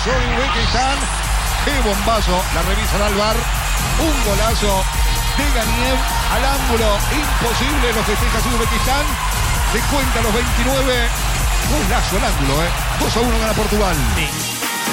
golazo de Uzbekistán. ¡Qué bombazo! La revisan al VAR. Un golazo de Ganiev al ángulo. Imposible, lo festeja Uzbekistán. Se cuenta los 29. Golazo al ángulo, 2-1 gana Portugal. Sí.